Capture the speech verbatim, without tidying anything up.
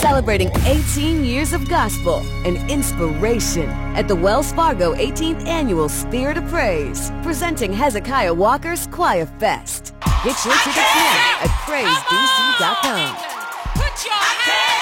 Celebrating eighteen years of gospel and inspiration at the Wells Fargo eighteenth Annual Spirit of Praise, presenting Hezekiah Walker's Choir Fest. Get your tickets now at praise d c dot com. Put your hands